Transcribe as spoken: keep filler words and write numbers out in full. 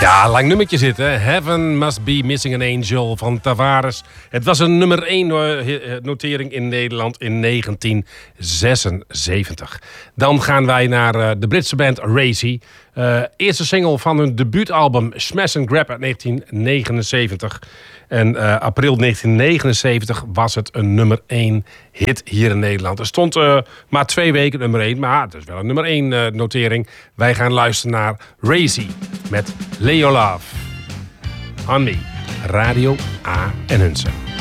Ja, lang nummertje zitten. Heaven Must Be Missing an Angel van Tavares. Het was een nummer één notering in Nederland in negentien zesenzeventig. Dan gaan wij naar uh, de Britse band Razy. Uh, eerste single van hun debuutalbum Smash and Grab uit negentien negenenzeventig. En uh, april negentien negenenzeventig was het een nummer één hit hier in Nederland. Er stond uh, maar twee weken nummer één, maar het is wel een nummer één uh, notering. Wij gaan luisteren naar Razy met Leo Love. On Me, Radio A en Hunsen.